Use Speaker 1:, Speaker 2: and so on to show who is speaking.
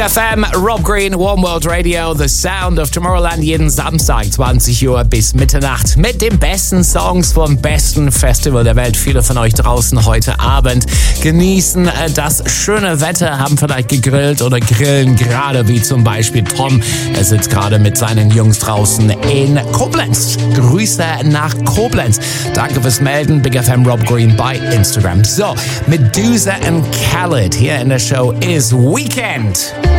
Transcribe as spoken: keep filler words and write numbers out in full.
Speaker 1: F M, Rob Green, One World Radio, The Sound of Tomorrowland, jeden Samstag zwanzig Uhr bis Mitternacht mit den besten Songs vom besten Festival der Welt. Viele von euch draußen heute Abend genießen das schöne Wetter, haben vielleicht gegrillt oder grillen gerade, wie zum Beispiel Tom. Er sitzt gerade mit seinen Jungs draußen in Koblenz. Grüße nach Koblenz. Danke fürs Melden. Big F M Rob Green bei Instagram. So, Medusa and Khaled hier in der Show ist Weekend.